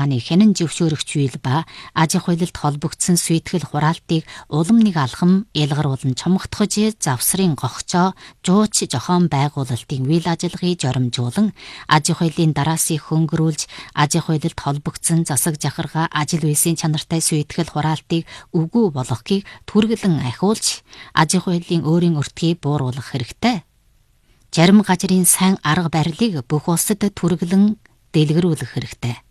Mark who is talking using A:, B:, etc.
A: судалгааны хянан зөвшөөрөгч үйл ба аж ахуй хуулилд холбогдсон сүйтгэл хураалтыг улам нэг алхам ялгаруулан чомготгож завсрын гогчоо жууч зохион байгуулалтын үйл ажиллагааг жоромжуулан аж ахуй хуулийн дараасыг хөнгөрүүлж аж ахуй хуулилд холбогдсон засаг захиргаа ажил үйлсийн чанартай сүйтгэл хураалтыг үгүй болгохыг түргэлэн ахиулж аж ахуй хуулийн өөрийн өртгийг бууруулах хэрэгтэй. Зарим газрын сайн арга барилыг бүх улсад түргэлэн дэлгэрүүлэх хэрэгтэй.